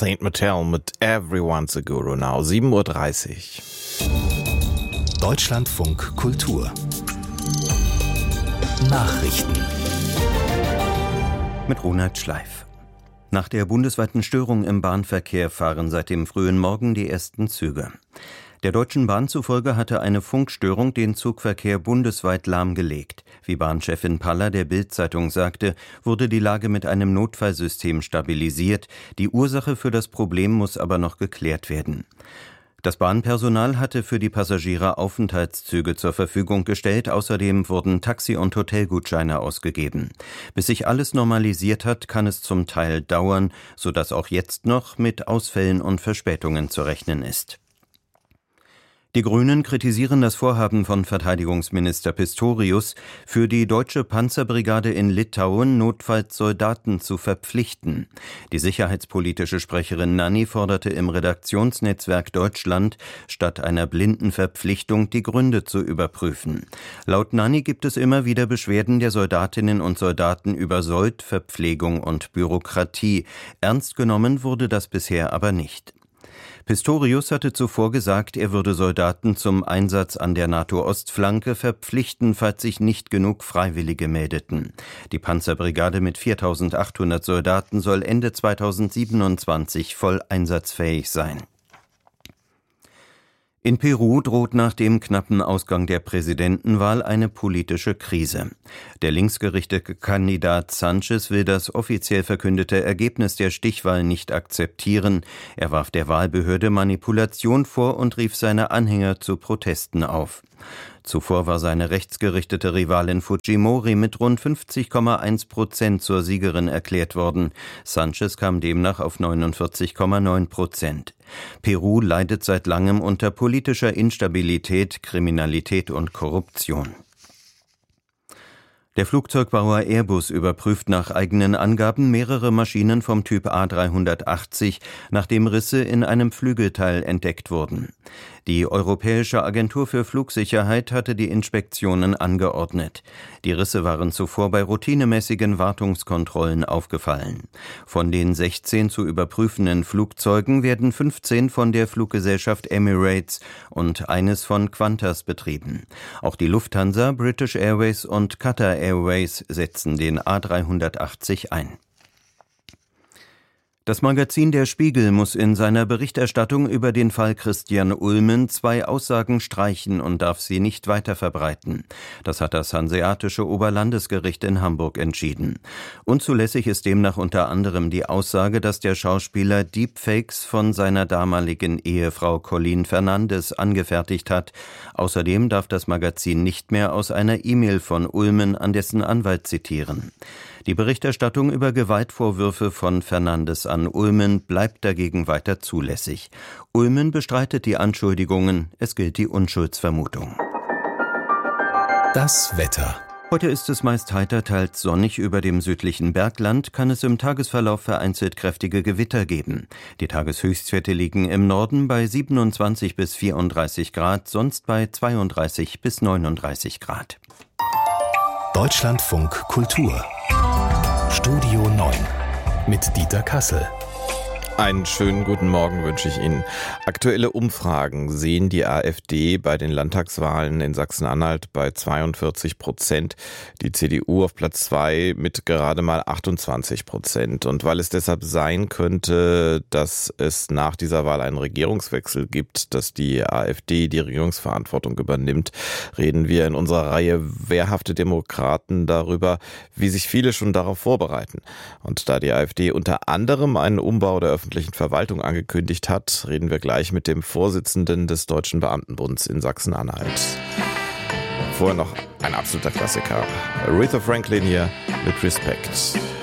Saint Mattel mit Everyone's a Guru Now, 7:30 Uhr. Deutschlandfunk Kultur Nachrichten mit Ronald Schleif. Nach der bundesweiten Störung im Bahnverkehr fahren seit dem frühen Morgen die ersten Züge. Der Deutschen Bahn zufolge hatte eine Funkstörung den Zugverkehr bundesweit lahmgelegt. Wie Bahnchefin Paller der Bild-Zeitung sagte, wurde die Lage mit einem Notfallsystem stabilisiert. Die Ursache für das Problem muss aber noch geklärt werden. Das Bahnpersonal hatte für die Passagiere Aufenthaltszüge zur Verfügung gestellt. Außerdem wurden Taxi- und Hotelgutscheine ausgegeben. Bis sich alles normalisiert hat, kann es zum Teil dauern, sodass auch jetzt noch mit Ausfällen und Verspätungen zu rechnen ist. Die Grünen kritisieren das Vorhaben von Verteidigungsminister Pistorius, für die deutsche Panzerbrigade in Litauen notfalls Soldaten zu verpflichten. Die sicherheitspolitische Sprecherin Nanni forderte im Redaktionsnetzwerk Deutschland, statt einer blinden Verpflichtung die Gründe zu überprüfen. Laut Nanni gibt es immer wieder Beschwerden der Soldatinnen und Soldaten über Sold, Verpflegung und Bürokratie. Ernst genommen wurde das bisher aber nicht. Pistorius hatte zuvor gesagt, er würde Soldaten zum Einsatz an der NATO-Ostflanke verpflichten, falls sich nicht genug Freiwillige meldeten. Die Panzerbrigade mit 4.800 Soldaten soll Ende 2027 voll einsatzfähig sein. In Peru droht nach dem knappen Ausgang der Präsidentenwahl eine politische Krise. Der linksgerichtete Kandidat Sanchez will das offiziell verkündete Ergebnis der Stichwahl nicht akzeptieren. Er warf der Wahlbehörde Manipulation vor und rief seine Anhänger zu Protesten auf. Zuvor war seine rechtsgerichtete Rivalin Fujimori mit rund 50,1% zur Siegerin erklärt worden. Sanchez kam demnach auf 49,9%. Peru leidet seit langem unter politischer Instabilität, Kriminalität und Korruption. Der Flugzeugbauer Airbus überprüft nach eigenen Angaben mehrere Maschinen vom Typ A380, nachdem Risse in einem Flügelteil entdeckt wurden. Die Europäische Agentur für Flugsicherheit hatte die Inspektionen angeordnet. Die Risse waren zuvor bei routinemäßigen Wartungskontrollen aufgefallen. Von den 16 zu überprüfenden Flugzeugen werden 15 von der Fluggesellschaft Emirates und eines von Qantas betrieben. Auch die Lufthansa, British Airways und Qatar Airways setzen den A380 ein. Das Magazin Der Spiegel muss in seiner Berichterstattung über den Fall Christian Ulmen 2 Aussagen streichen und darf sie nicht weiterverbreiten. Das hat das Hanseatische Oberlandesgericht in Hamburg entschieden. Unzulässig ist demnach unter anderem die Aussage, dass der Schauspieler Deepfakes von seiner damaligen Ehefrau Colleen Fernandes angefertigt hat. Außerdem darf das Magazin nicht mehr aus einer E-Mail von Ulmen an dessen Anwalt zitieren. Die Berichterstattung über Gewaltvorwürfe von Fernandes an Ulmen bleibt dagegen weiter zulässig. Ulmen bestreitet die Anschuldigungen, es gilt die Unschuldsvermutung. Das Wetter. Heute ist es meist heiter, teils sonnig. Über dem südlichen Bergland kann es im Tagesverlauf vereinzelt kräftige Gewitter geben. Die Tageshöchstwerte liegen im Norden bei 27 bis 34 Grad, sonst bei 32 bis 39 Grad. Deutschlandfunk Kultur Studio 9 mit Dieter Kassel. Einen schönen guten Morgen wünsche ich Ihnen. Aktuelle Umfragen sehen die AfD bei den Landtagswahlen in Sachsen-Anhalt bei 42%, die CDU auf Platz 2 mit gerade mal 28%. Und weil es deshalb sein könnte, dass es nach dieser Wahl einen Regierungswechsel gibt, dass die AfD die Regierungsverantwortung übernimmt, reden wir in unserer Reihe Wehrhafte Demokraten darüber, wie sich viele schon darauf vorbereiten. Und da die AfD unter anderem einen Umbau der öffentlichen Verwaltung angekündigt hat, reden wir gleich mit dem Vorsitzenden des Deutschen Beamtenbunds in Sachsen-Anhalt. Vorher noch ein absoluter Klassiker. Aretha Franklin hier mit Respect.